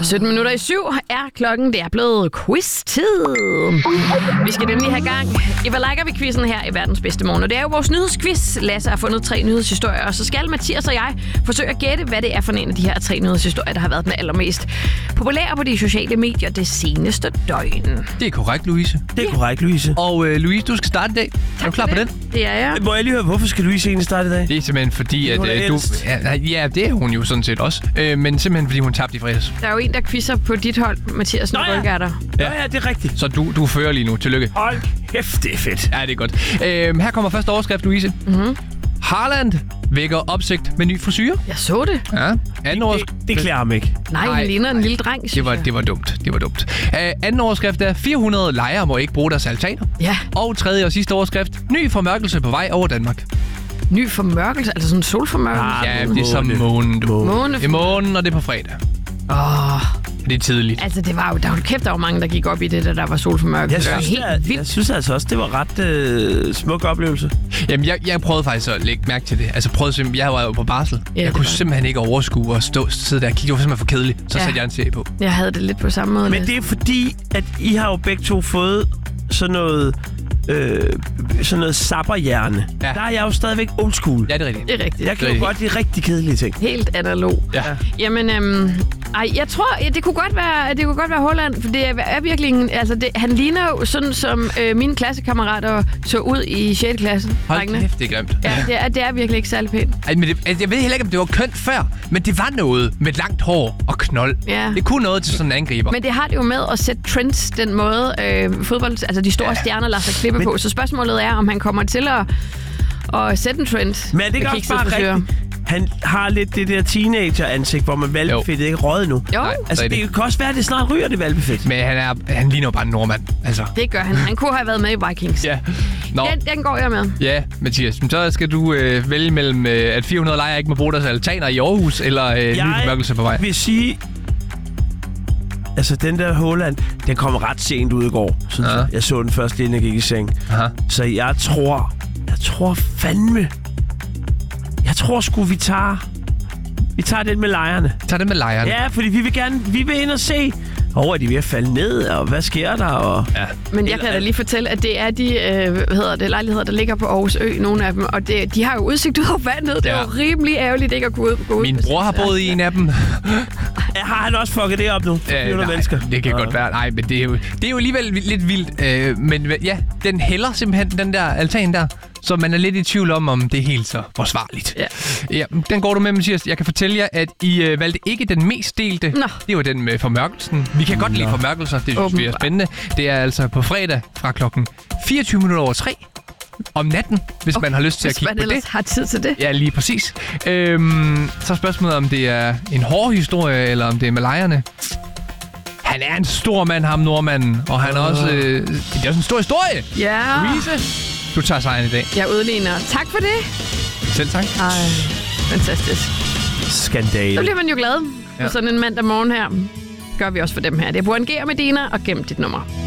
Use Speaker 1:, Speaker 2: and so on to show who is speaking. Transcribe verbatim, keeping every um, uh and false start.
Speaker 1: sytten minutter i syv er klokken. Det er blevet quiz-tid. Vi skal nemlig have gang i Hvad liker vi-quizzen her i Verdens Bedste Morgen. Og det er jo vores nyhedsquiz. Lasse har fundet tre nyhedshistorier, og så skal Mathias og jeg forsøge at gætte, hvad det er for en af de her tre nyhedshistorier, der har været den allermest populære på de sociale medier det seneste døgn.
Speaker 2: Det er korrekt, Louise.
Speaker 3: Det er ja. korrekt, Louise.
Speaker 2: Og øh, Louise, du skal starte i dag. Er du klar på den?
Speaker 1: Det er jeg.
Speaker 3: Må jeg lige høre, hvorfor skal Louise egentlig starte i dag?
Speaker 2: Det er simpelthen fordi, at øh, du... Ja, ja, det er hun jo sådan set også. Øh, men simpelthen fordi hun tabte i fredags.
Speaker 1: Der er jo en, der quizzer på dit hold, Mathias, når du er der.
Speaker 3: Ja. ja, det er rigtigt.
Speaker 2: Så du, du fører lige nu. Tillykke.
Speaker 3: Hold kæft, det er fedt.
Speaker 2: Ja, det er godt. Øh, her kommer første overskrift, Louise.
Speaker 1: Mhm.
Speaker 2: Haaland vækker opsigt med ny frisyr.
Speaker 1: Jeg så det.
Speaker 2: Ja. Anden
Speaker 3: det, det, det klæder ham ikke.
Speaker 1: Nej, han ligner en lille dreng,
Speaker 2: det var, det var dumt. Det var dumt. Uh, anden overskrift er, fire hundrede lejere må ikke bruge deres altaner.
Speaker 1: Ja.
Speaker 2: Og tredje og sidste overskrift, ny formørkelse på vej over Danmark.
Speaker 1: Ny formørkelse? Altså sådan en solformørkelse?
Speaker 2: Ah, ja, det er som månen, du.
Speaker 1: Måne.
Speaker 2: Det er månen, og det er på fredag.
Speaker 1: Åh. Oh.
Speaker 2: Det er tidligt.
Speaker 1: Altså, det var jo... Der var kæft, der var mange, der gik op i det, der, der var solformørkelse.
Speaker 3: Jeg synes, helt vildt. Jeg synes altså også, det var ret øh, smuk oplevelse.
Speaker 2: Jamen, jeg, jeg prøvede faktisk at lægge mærke til det. Altså, prøvede simpelthen... Jeg var jo på barsel. Ja, jeg kunne simpelthen ikke overskue at stå, sidde der og kigge. Det var simpelthen for kedeligt. Så ja. satte jeg en serie på.
Speaker 1: Jeg havde det lidt på samme måde.
Speaker 3: Men det er fordi, at I har jo begge to fået sådan noget... Øh, sådan noget sapperhjerne. Ja. Der er jeg jo stadigvæk old school.
Speaker 2: Ja, det er rigtigt.
Speaker 1: Det er rigtigt.
Speaker 3: Jeg kan jo godt lide rigtig kedelige ting.
Speaker 1: Helt analog.
Speaker 2: Ja.
Speaker 1: Jamen, øhm, ej, jeg tror, det kunne godt være, det kunne godt være Haaland, for det er virkelig en, altså det, han ligner jo sådan, som øh, mine klassekammerater så ud i sjette klasse.
Speaker 2: Hold kæft, det er grimt.
Speaker 1: Ja, det er, det er virkelig ikke særlig pænt.
Speaker 2: Ej, men det, jeg ved heller ikke, om det var kønt før, men det var noget med langt hår og knold.
Speaker 1: Ja.
Speaker 2: Det kunne noget til sådan en angriber.
Speaker 1: Men det har det jo med at sætte trends den måde, øh, fodbold, altså de store ja. stjerner lader sig klippe men... på. Så spørgsmålet er, om han kommer til at, at sætte en trend.
Speaker 3: Men er det ikke også bare rigtigt? Han har lidt det der teenager-ansigt, hvor man valbefedtet ikke røget nu.
Speaker 1: Jo.
Speaker 3: Altså, det kan også være, at det snart ryger, det valbefedt.
Speaker 2: Men han, er, han ligner jo bare en nordmand. Altså.
Speaker 1: Det gør han. Han kunne have været med i Vikings.
Speaker 2: Ja. Nå.
Speaker 1: Den, den går jeg med.
Speaker 2: Ja, Mathias. Så skal du øh, vælge mellem, øh, at fire hundrede lejere ikke må bruge deres altaner i Aarhus, eller øh, ny formørkelse på vej.
Speaker 3: Jeg vil sige... Altså, den der Haaland, den kom ret sent ud i går. Synes ja. jeg. jeg så den først, inden jeg gik i seng.
Speaker 2: Aha.
Speaker 3: Så jeg tror... Jeg tror fandme... Jeg tror sgu, vi tager... Vi tager den med lejerne.
Speaker 2: Tager den med lejerne?
Speaker 3: Ja, fordi vi vil gerne... Vi vil ind og se... Åh, oh, er de ved at falde ned, og hvad sker der? Og...
Speaker 2: Ja.
Speaker 1: Men jeg kan da lige fortælle, at det er de øh, hvad hedder det, lejligheder, der ligger på Aarhus Ø, nogle af dem. Og det, de har jo udsigt ud over vandet. Det er ja. jo rimelig ærgerligt ikke at gå ud. Gå ud
Speaker 2: Min bror har boet i en af dem.
Speaker 3: Har han også fucket det op nu?
Speaker 2: Ja, nej, mennesker. Det kan ja. godt være. Nej, men det er jo, det er jo alligevel lidt vildt. Øh, men ja, den hælder simpelthen den der altan der. Så man er lidt i tvivl om, om det er helt så forsvarligt.
Speaker 1: Ja.
Speaker 2: Ja, den går du med, Mathias. Jeg kan fortælle jer, at I øh, valgte ikke den mest delte.
Speaker 1: Nå.
Speaker 2: Det var den med formørkelsen. Vi kan Nå. godt lide formørkelser. Det synes vi er spændende. Det er altså på fredag fra klokken fireogtyve minutter over tre om natten, hvis okay. man har lyst til
Speaker 1: hvis
Speaker 2: at kigge på det.
Speaker 1: Hvis man har tid til det.
Speaker 2: Ja, lige præcis. Øhm, så er spørgsmålet, om det er en hård historie, eller om det er med lejerne. Han er en stor mand, ham nordmanden. Og han er også... Øh, det er også en stor historie.
Speaker 1: Ja.
Speaker 2: Louise, du tager sejren i dag.
Speaker 1: Jeg udligner. Tak for det.
Speaker 2: Selv tak.
Speaker 1: Ej, fantastisk.
Speaker 3: Skandale.
Speaker 1: Så bliver man jo glad
Speaker 2: ja.
Speaker 1: for sådan en mandag morgen her. Gør vi også for dem her. Det er Buren G og Medina, og gem dit nummer.